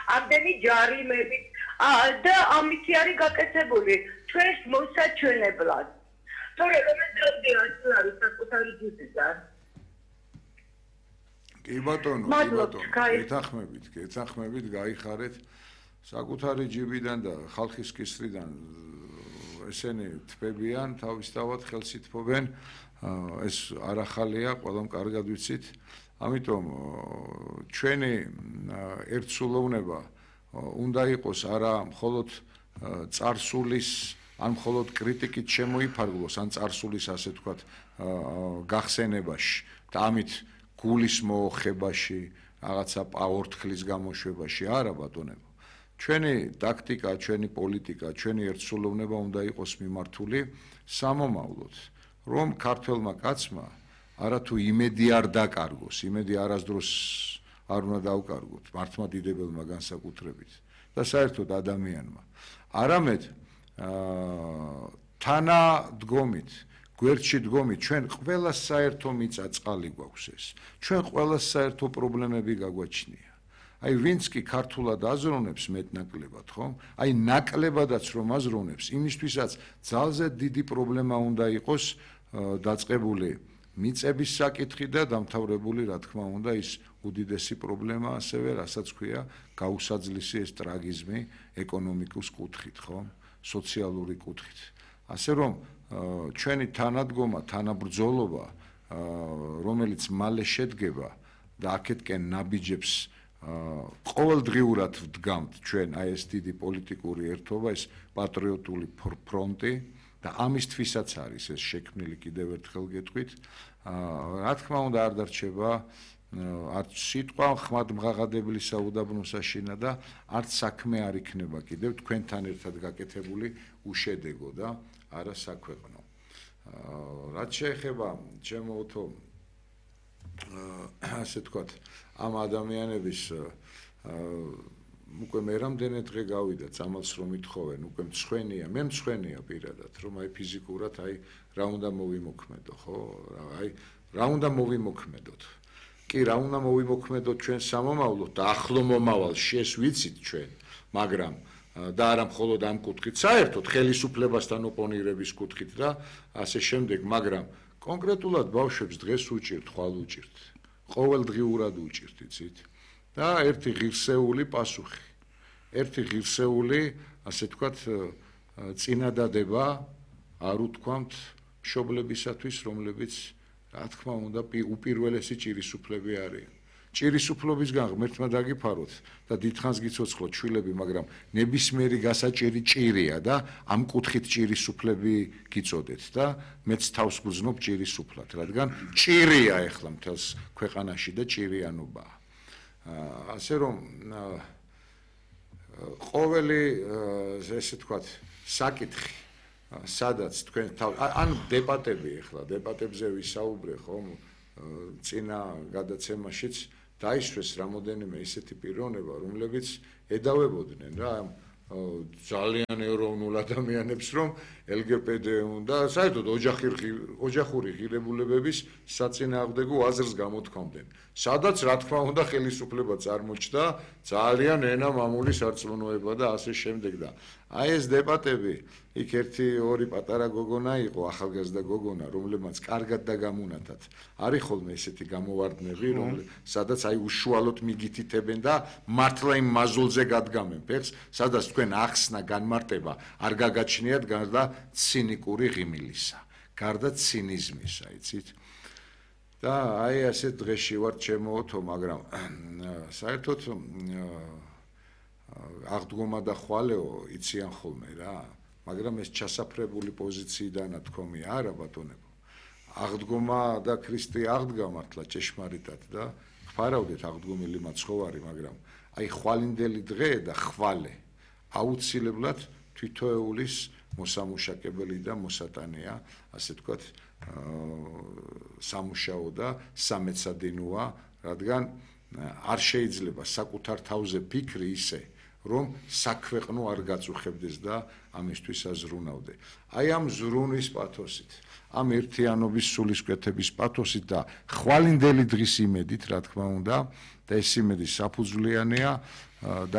ამდენი ჯარიმებით და ამითი არის გაკეთებული ჩვენს მოსაჩვენებლად. თორე რომელზეც არის საკუთარი ჯიბიდან. კი ბატონო, გეთანხმებით, გაიხარეთ საკუთარი ჯიბიდან და ხალხის კისრიდან ესენი თბებიან, თავისთავად ხელს ითმობენ, ეს არ ახალია, ყველამ კარგად ვიცით. ამიტომ ჩვენი ერთსულოვნება უნდა იყოს არა მხოლოდ წარსულის ან მხოლოდ კრიტიკით შემოიფარგლოს, ან წარსულის ასე ვთქვათ გახსენებაში და ამით გულის მოოხებაში, რაღაცა პაორთქლის გამოშვებაში, არა ბატონებო. ჩვენი ტაქტიკა, ჩვენი პოლიტიკა, ჩვენი ერთსულოვნება უნდა იყოს მიმართული სამომავლოდ, რომ ქართველმა კაცმა არათუ იმედი არ დაკარგოს, იმედი არასდროს არ უნდა დავკარგოთ მართლმადიდებელმა განსაკუთრებით და საერთოდ ადამიანმა. არამედ თანადგომით, გვერდში დგომით, ჩვენ ყველა საერთო მიწა-წყალი გვაქვს ეს. ჩვენ ყველა საერთო პრობლემები გაგვაჩნია. აი ვინც კი ქართულად აზროვნებს მეტნაკლებად, ხო? აი ნაკლებადაც რომ აზროვნებს, იმისთვისაც ძალზე დიდი პრობლემა უნდა იყოს დაწყებული მიწების საკითხი და დამთავრებული, რა თქმა უნდა, ის უდიდესი პრობლემა ასევე, რასაც ქვია, გაუსაძლისი ეს ტრაგიზმი ეკონომიკის კუთხით, ხო? სოციალური კუთხით. ასე რომ ჩვენი თანადგომა, თანაბრძოლობა, რომელიც მალე შედგება და აქეთკენ ნაბიჯებს ყოველდღიურად ვდგამთ ჩვენ აი ეს დიდი პოლიტიკური ერთობა, ეს პატრიოტული ფრონტი და ამისთვისაც არის ეს შექმნილი კიდევ ერთხელ გეტყვით. რა თქმა უნდა არ დარჩება არც სიტყვა ხმადმღაღადებლისა უდაბნოსაშინა და არც საქმე არ იქნება კიდევ თქვენთან ერთად გაკეთებული უშედეგო და არა საქვეყნო. რაც შეეხება ჩემო უთო ასე ვთქვათ ამ ადამიანების უკვე მე რამდენი დღე გავიდა წამალს რომ ითხოვენ, უკვე მცხვენია, მე მცხვენია პირადად, რომ აი ფიზიკურად აი რა უნდა მოვიმოქმედო, ხო? აი რა უნდა მოვიმოქმედოთ. კი, რა უნდა მოვიმოქმედოთ ჩვენ სამომავლოდ და ახლო მომავალში ეს ვიცით ჩვენ, მაგრამ და არა მხოლოდ ამ კუთხით, საერთოდ ხელისუფლებასთან ოპონირების კუთხით და ასე შემდეგ, მაგრამ კონკრეტულად ბავშვებს დღეს უჭირთ, ხვალ უჭირთ, ყოველდღიურად უჭირთ, იცით? და ერთი ღირსეული პასუხი, ერთი ღირსეული, ასე ვთქვათ, წინადადება არ უთქვამთ მშობლებისათვის, რომლებიც რა თქმა უნდა უპირველესი ჭირისუფლები არიან. ჭირისუფლებისგან ღმერთმა დაგიფაროთ და დიდხანს გიცოცხლოთ შვილები, მაგრამ ნებისმიერი გასაჭირი ჭირია და ამ კუთხით ჭირისუფლები გიწოდეთ და მეც თავს გვზნობ ჭირისუფლად, რადგან ჭირია ახლა მთელს ქვეყანაში და ჭირიანობაა. ასე რომ ყოველი ესე ვთქვათ საკითხი სადაც თქვენ ან დებატები ახლა დებატებზე ვისაუბრე ხომ წინა გადაცემაშიც დაისვეს რამოდენიმე ისეთი პიროვნება რომლებიც ედავებოდნენ რა ძალიან ეროვნულ ადამიანებს რომ LGBT და საერთოდ ოჯახური ღირებულებების საწინააღმდეგო აზრს გამოთქვამდნენ სადაც რა თქმა უნდა ხელისუფლება წარმოჩნდა ძალიან ენა მამული სარწმუნოება და ასე შემდეგ და აი ეს დებატები იქ ერთი ორი პატარა გოგონა იყო ახალგაზრდა გოგონა რომლებმაც კარგად და გამუნათად არის ხოლმე ესეთი გამოვარდნები სადაც აი უშუალოდ მიგითითებენ და მართლა იმ მაზულზე გადგამენ ფეხს სადაც თქვენ ახსნა განმარტება არ გაგაჩნიათ გარდა ცინიკური ღიმილისა გარდა ცინიზმისა იცით და აი ასეთ დღეში ვარ ჩემოთო მაგრამ საერთოდ აღდგომა და ხვალეო იციან ხოლმე რა მაგრამ ეს ჩასაფრებული პოზიციიდან თქომი არა ბატონებო აღდგომა და ქრისტე აღდგა მართლა ჭეშმარიტად და ხფარავდეთ აღდგომილი მაცხოვარი მაგრამ აი ხვალინდელი დღე და ხვალე აუცილებლად თვითოეულის მოსამუშაკებელი და მოსატანია ასე ვთქვათ სამუშაო და სამეცადინოა რადგან არ შეიძლება საკუთარ თავზე ფიქრი ისე რომ საქვეყნო არ გაწუხებდეს და ამისთვის აზრუნავდე. აი ამ ზრუნვის პათოსით, ამ ერთიანობის სულისკვეთების პათოსით და ხვალინდელი დღის იმედით, რა თქმა უნდა, და ეს იმედი საფუძვლიანია